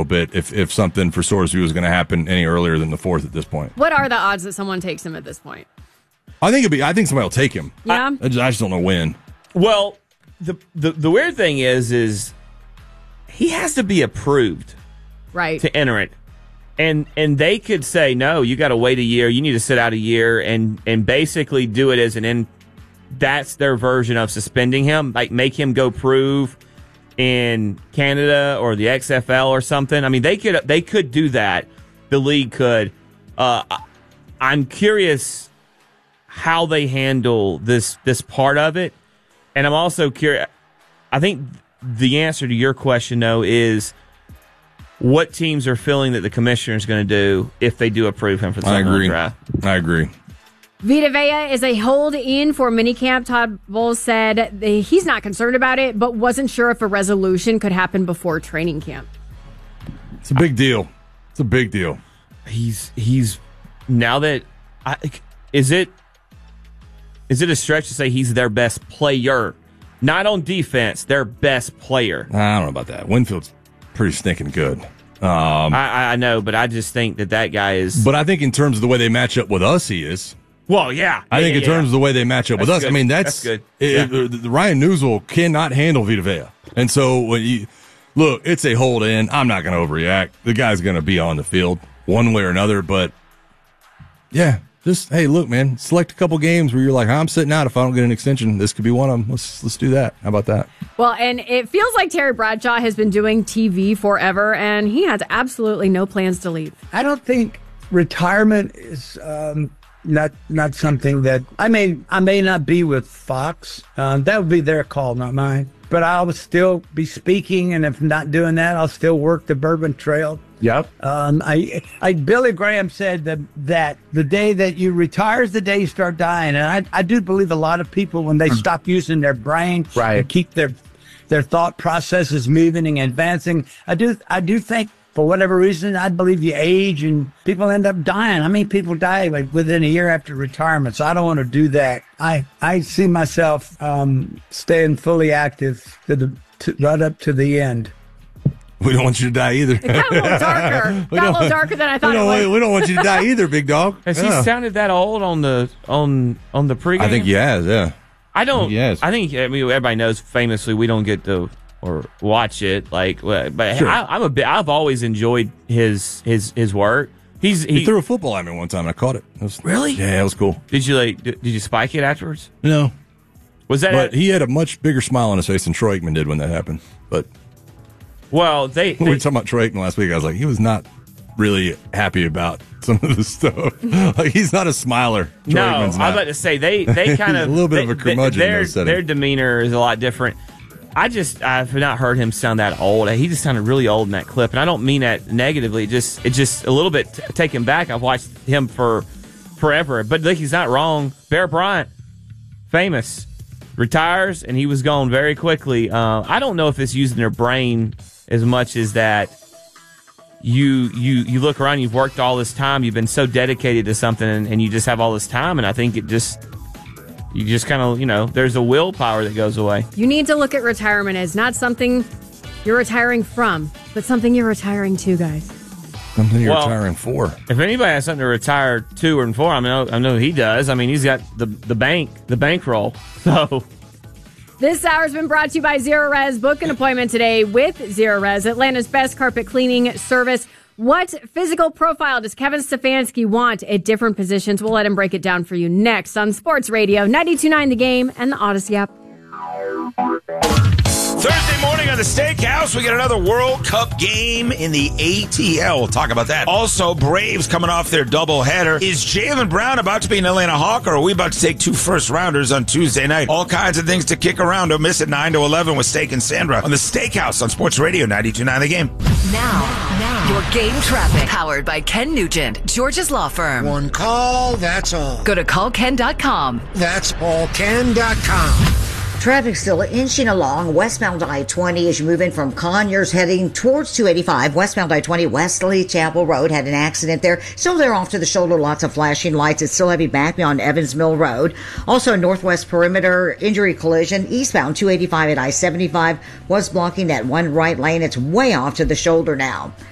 little bit if something for Sorsby was going to happen any earlier than the 4th at this point. What are the odds that someone takes him at this point? I think somebody will take him. Yeah, I just don't know when. Well, the weird thing is he has to be approved, right, to enter it, and they could say no. You got to wait a year. You need to sit out a year, and basically do it as an that's their version of suspending him, like make him go prove in Canada or the XFL or something. I mean, they could do that. The league could. I'm curious how they handle this part of it, and I'm also curious. I think the answer to your question, though, is what teams are feeling that the commissioner is going to do if they do approve him for the second draft. I agree. Vita Vea is a hold-in for minicamp. Todd Bowles said he's not concerned about it, but wasn't sure if a resolution could happen before training camp. It's a big deal. It's a big deal. He's now that is it a stretch to say he's their best player? Not on defense, their best player. I don't know about that. Winfield's pretty stinking good. I know, but I just think that guy is. But I think in terms of the way they match up with us, he is. Well, yeah. I think in terms of the way they match up with us, good. I mean, that's good. Ryan Newsel cannot handle Vita Vea. And so when you look, it's a hold in. I'm not going to overreact. The guy's going to be on the field one way or another. But yeah, just hey, look, man, select a couple games where you're like, I'm sitting out. If I don't get an extension, this could be one of them. Let's do that. How about that? Well, and it feels like Terry Bradshaw has been doing TV forever, and he has absolutely no plans to leave. I don't think retirement is not something that I may not be with Fox. That would be their call, not mine. But I'll still be speaking, and if not doing that, I'll still work the Bourbon Trail. Yep. Billy Graham said that the day that you retire is the day you start dying, and I do believe a lot of people, when they stop using their brain, right, and keep their thought processes moving and advancing, I do think, for whatever reason, I believe you age and people end up dying. I mean, people die like within a year after retirement, so I don't want to do that. I see myself staying fully active right up to the end. We don't want you to die either. It got a little darker. Got a little darker than I thought it would. We don't want you to die either, big dog. Has he sounded that old on the pregame? I think he has, yeah. I don't. Yes. I think everybody knows famously we don't get to or watch it, but sure. I've always enjoyed his work. He threw a football at me one time and I caught it. Really? Yeah, it was cool. Did you spike it afterwards? No. Was that? But he had a much bigger smile on his face than Troy Aikman did when that happened. But well, we were talking about Troy Aikman last week. I was like, he was not really happy about some of the stuff. Like, he's not a smiler. Troy no, Aikman's not. I was about to say they kind of a little bit of a curmudgeon in those settings. Their demeanor is a lot different. I've not heard him sound that old. He just sounded really old in that clip, and I don't mean that negatively. It's just a little bit taken back. I've watched him for forever, but look, he's not wrong. Bear Bryant, famous, retires, and he was gone very quickly. I don't know if it's using their brain as much as that. You look around, you've worked all this time, you've been so dedicated to something, and you just have all this time, and I think you just kind of, there's a willpower that goes away. You need to look at retirement as not something you're retiring from, but something you're retiring to, guys. Something you're retiring for. If anybody has something to retire to and for, I know he does. I mean, he's got the bankroll. So this hour has been brought to you by Zero Res. Book an appointment today with Zero Res, Atlanta's best carpet cleaning service. What physical profile does Kevin Stefanski want at different positions? We'll let him break it down for you next on Sports Radio 92.9 The Game and the Odyssey app. Thursday morning on the Steakhouse, we got another World Cup game in the ATL. We'll talk about that. Also, Braves coming off their doubleheader. Is Jaylen Brown about to be an Atlanta Hawk, or are we about to take 2 first-rounders on Tuesday night? All kinds of things to kick around. Don't miss it, 9 to 11 with Steak and Sandra on the Steakhouse on Sports Radio 92.9 The Game. Now, your game traffic. Powered by Ken Nugent, George's Law Firm. One call, that's all. Go to callken.com. That's allken.com. Traffic still inching along westbound I-20 as you move in from Conyers heading towards 285. Westbound I-20, Wesley Chapel Road had an accident there. Still there off to the shoulder, lots of flashing lights. It's still heavy back beyond Evans Mill Road. Also, northwest perimeter injury collision. Eastbound 285 at I-75 was blocking that one right lane. It's way off to the shoulder now.